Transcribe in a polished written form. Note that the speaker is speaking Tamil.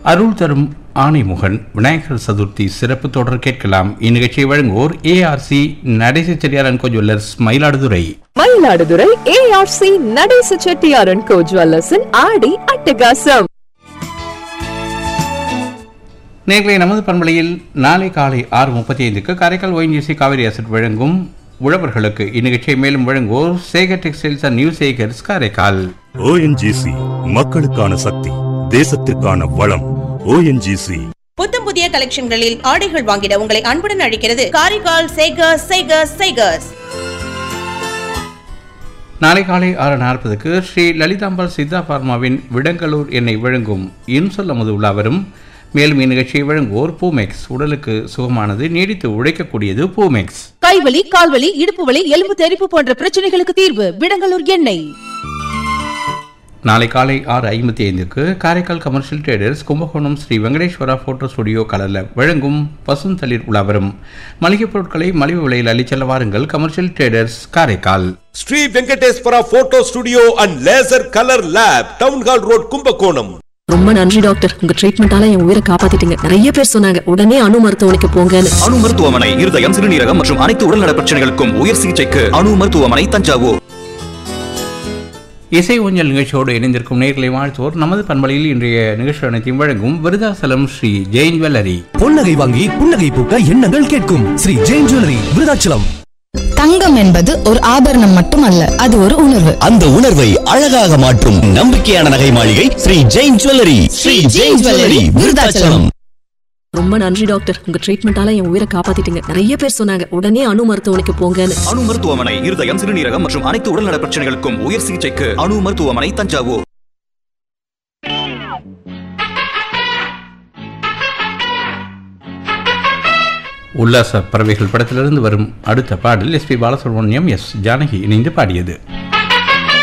அருள் தரும் ஆணைமுகன் விநாயகர் சதுர்த்தி சிறப்பு தொடர் கேட்கலாம். இந்நிகழ்ச்சியை வழங்குவோர் ஏஆர்சி நடேச செட்டியார் கோ ஜுவல்லர்ஸ் மயிலாடுதுறை. மயிலாடுதுறை ஏஆர்சி நடேச செட்டியார் கோ ஜுவல்லர்ஸின் ஆடி அட்டகாசம். நேர்களை நமது பண்பலையில் நாளை காலை 6:35 காரைக்கால் ONGC காவிரி அசட் வழங்கும் உழவர்களுக்கு இந்நிகழ்ச்சியை மேலும் வழங்குவோர் Sekar textiles and new Sekar's Karaikal. ONGC மக்களுக்கான சக்தி, தேசத்திற்கான வளம். ONGC புத்தம் புதிய கலெக்ஷன்களில் ஆடைகள் வாங்கிட உங்களை அன்புடன் அழைக்கிறது காரைக்கால் சேகர்ஸ் சேகர்ஸ் சேகர்ஸ். நாளை காலை 6:40 ஸ்ரீ லலிதாம்பாள் சித்தா பார்மாவின் விடங்கலூர் எண்ணெய் வழங்கும் இன்சொல் அமுது உலாவரும். மேலும் இந்நிகழ்ச்சியை வழங்குவோர் பூமெக்ஸ், உடலுக்கு சுகமானது, நீடித்து உழைக்கக்கூடியது பூமெக்ஸ். கைவலி, கால்வலி, இடுப்பு வலி, எலும்பு தெறிப்பு போன்ற பிரச்சனைகளுக்கு தீர்வு விடங்கலூர் எண்ணெய். நாளை காலை 6:55 Karaikal commercial traders Kumbakonam Sri Venkateswara photo studio கலர்ல வழங்கும் பசுந்தளிர் உலாவரும். மளிகை பொருட்களை மலிவு விலையில் அள்ளிச்செல்ல வாருங்கள். Commercial traders Karaikal. Sri Venkateswara photo studio and laser colour lab, town hall road, Kumbakonam. ரொம்ப நன்றி டாக்டர், உங்க ட்ரீட்மெண்டால என் உயிரை காப்பாத்திட்டீங்க. நிறைய பேர் சொன்னாங்க உடனே அணு மருத்துவமனைக்கு போங்கன்னு. அணு மருத்துவமனை இருதயம், சிறுநீரகம் மற்றும் அனைத்து உடல்நல பிரச்சனைகளுக்கும் உயர் சிகிச்சைக்கு அணு மருத்துவமனை, தஞ்சாவூர். இசை ஊஞ்சல் நிகழ்ச்சியோடு இணைந்திருக்கும் நேர்களை வாழ்த்துவோர் நமது பண்பலையில் இன்றைய நிகழ்ச்சி அனைத்தையும் வழங்கும் விருதாச்சலம் ஸ்ரீ ஜெயின் ஜுவல்லரி. பொன்னகை வாங்கி புன்னகை பூக்க எண்ணங்கள் கேட்கும் ஸ்ரீ ஜெயின் ஜுவல்லரி, விருதாச்சலம். தங்கம் என்பது ஒரு ஆபரணம் மட்டுமல்ல, அது ஒரு உணர்வு. அந்த உணர்வை அழகாக மாற்றும் நம்பிக்கையான நகை மாளிகை ஸ்ரீ ஜெயின் ஜுவல்லரி. ஸ்ரீ ஜெயின் ஜுவல்லரி, விருதாச்சலம். ரொம்ப நன்றி டாக்டர், உங்க ட்ரீட்மெண்டால என் உயிரை காப்பாத்திட்டீங்க. நிறைய பேர் சொன்னாங்க உடனே அணு மருத்துவமனைக்கு போங்கன்னு. அணு மருத்துவமனை இருதயம், சிறுநீரகம் மற்றும் அனைத்து உடல்நல பிரச்சனைகளுக்கும் உயர் சிகிச்சைக்கு அணு மருத்துவமனை, தஞ்சாவூர். உல்லாச பறவைகள் படத்திலிருந்து வரும் அடுத்த பாடல் எஸ்பி பாலசுப்ரமணியம், எஸ் ஜானகி இணைந்து பாடியது.